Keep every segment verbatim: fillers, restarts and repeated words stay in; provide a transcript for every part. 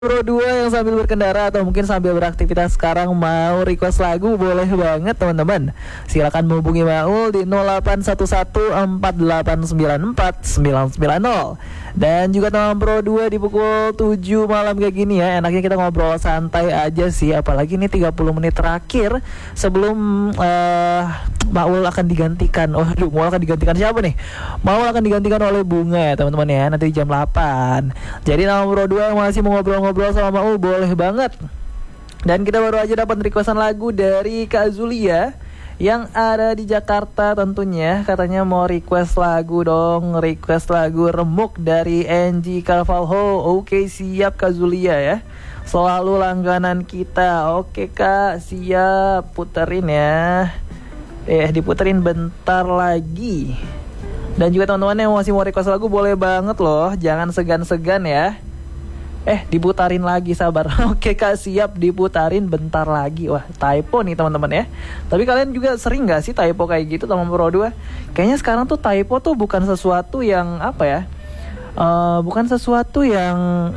Pro dua yang sambil berkendara atau mungkin sambil beraktivitas sekarang mau request lagu, boleh banget teman-teman. Silakan menghubungi Maul di nol delapan satu satu empat delapan sembilan empat sembilan sembilan nol. Dan juga teman Pro dua di pukul tujuh malam kayak gini ya, enaknya kita ngobrol santai aja sih. Apalagi ini tiga puluh menit terakhir sebelum uh, Maul akan digantikan. Oh aduh, Maul akan digantikan siapa nih? Maul akan digantikan oleh Bunga ya teman-teman ya, nanti jam delapan. Jadi nama Pro dua yang masih mau ngobrol-ngobrol sama Maul boleh banget. Dan kita baru aja dapat requestan lagu dari Kak Zulia yang ada di Jakarta tentunya. Katanya mau request lagu dong, request lagu Remuk dari Angie Carvalho. Oke siap Kak Zulia ya, selalu langganan kita. Oke Kak, siap, puterin ya. Eh diputerin bentar lagi. Dan juga teman-teman yang masih mau request lagu boleh banget loh, jangan segan-segan ya. Eh diputarin lagi, sabar. Oke Kak, siap, diputarin bentar lagi. Wah typo nih teman-teman ya. Tapi kalian juga sering gak sih typo kayak gitu teman Pro dua? Kayaknya sekarang tuh typo tuh bukan sesuatu yang apa ya, uh, bukan sesuatu yang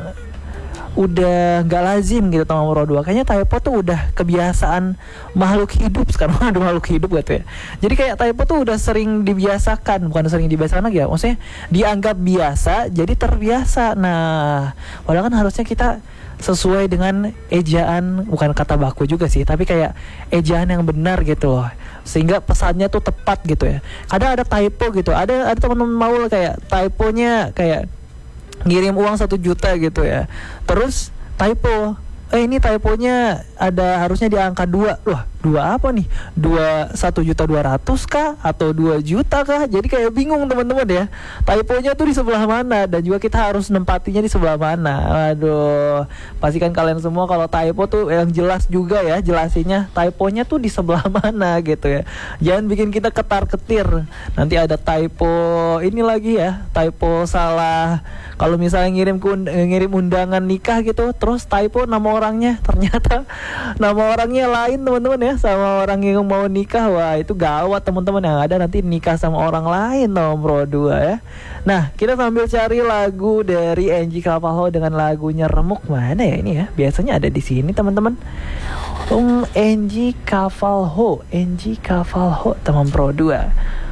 udah gak lazim gitu teman Pro dua. Kayaknya typo tuh udah kebiasaan makhluk hidup sekarang. Ada makhluk hidup gitu ya. Jadi kayak typo tuh udah sering dibiasakan. Bukan sering dibiasakan lagi ya, maksudnya dianggap biasa jadi terbiasa. Nah padahal kan harusnya kita sesuai dengan ejaan, bukan kata baku juga sih, tapi kayak ejaan yang benar gitu loh, sehingga pesannya tuh tepat gitu ya. Kadang ada typo gitu. Ada ada teman-teman Maul kayak typonya kayak ngirim uang satu juta gitu ya, terus typo, eh ini typonya ada harusnya di angka dua. Wah dua apa nih? Dua satu juta dua ratus kah? Atau dua juta kah? Jadi kayak bingung teman-teman ya, typonya tuh di sebelah mana, dan juga kita harus nempatinya di sebelah mana. Waduh, pastikan kalian semua kalau typo tuh yang jelas juga ya, jelasinnya typonya tuh di sebelah mana gitu ya. Jangan bikin kita ketar-ketir. Nanti ada typo ini lagi ya, typo salah. Kalau misalnya ngirim kun, ngirim undangan nikah gitu, terus typo nama orangnya, ternyata nama orangnya lain teman-teman ya, sama orang yang mau nikah. Wah itu gawat teman-teman, yang ada nanti nikah sama orang lain nomor dua ya. Nah kita sambil cari lagu dari Angie Carvalho dengan lagunya Remuk. Mana ya ini ya, biasanya ada di sini teman-teman. Um, Angie Carvalho, Angie Carvalho teman Pro dua.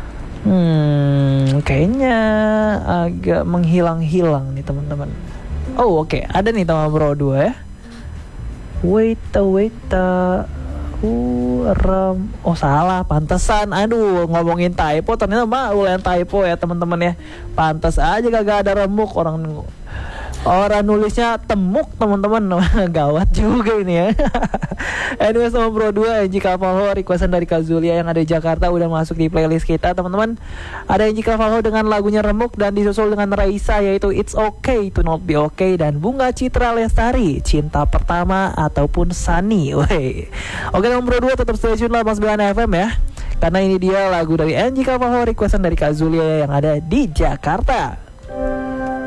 Hmm, kayaknya agak menghilang-hilang nih teman-teman. Oh oke, okay. Ada nih teman Pro dua ya. Wait, wait, uh, rem, oh salah, pantesan. Aduh, ngomongin typo ternyata Maul yang typo ya teman-teman ya. Pantas aja kagak ada remuk, orang orang nulisnya temuk teman-teman. Gawat juga ini ya. Anyway sama Pro dua, Angie Carvalho requestan dari Kak Zulia yang ada di Jakarta udah masuk di playlist kita teman-teman. Ada Angie Carvalho dengan lagunya Remuk, dan disusul dengan Raisa yaitu It's Okay to Not Be Okay, dan Bunga Citra Lestari Cinta Pertama ataupun Sunny. Wey. Oke teman Pro dua, tetap stay tune delapan puluh sembilan F M ya, karena ini dia lagu dari Angie Carvalho requestan dari Kak Zulia yang ada di Jakarta.